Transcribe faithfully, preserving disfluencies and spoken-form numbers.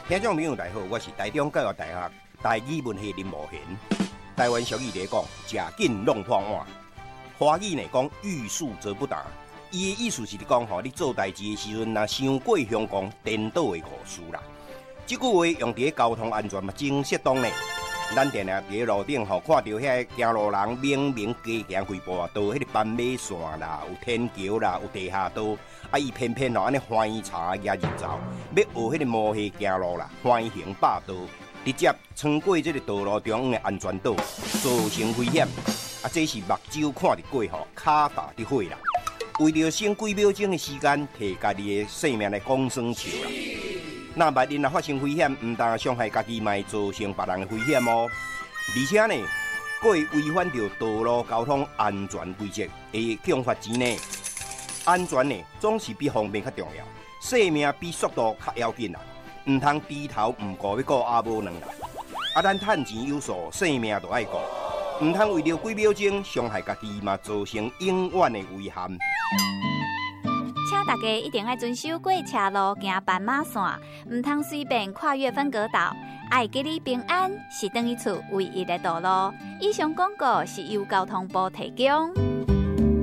听众朋友大家好，我是台中教育大学台语文系林茂贤。台湾俗语来讲，食紧弄破碗。华语呢讲欲速则不达，伊的意思是讲吼，你做代志的时阵，若伤过凶光，颠倒会误事啦。这句话用伫交通安全嘛，真适当呢。咱定定伫路顶吼，看到遐行路人明明加行几步啊，到迄个斑马线啦，有天桥啦，有地下道，啊，伊偏偏吼安尼欢茶野入走，要学迄个摩西行路啦，欢行霸道，直接穿过这个道路中央的安全岛，造成危险。啊，这是目睭看得过吼，脚踏得火啦。为着省几秒钟的时间，摕家己的性命来讲算笑啦。那万一若发生危险，唔但伤害家己，嘛会造成别人的危险哦。而且呢，佫会违反着道路交通安全规则，会奖罚钱呢。安全呢，总是比方便较重要，性命比速度较要紧啦。唔通低头唔顾要顾阿无两啦。啊，咱趁钱有数，性命就爱顾，唔通为了几秒钟伤害家己，嘛造成永远的遗憾。 请大家一定要遵守过车路、行斑马线，唔通随便跨越分隔岛。爱给你平安，是等于厝唯一的道路。以上广告是由交通部提供。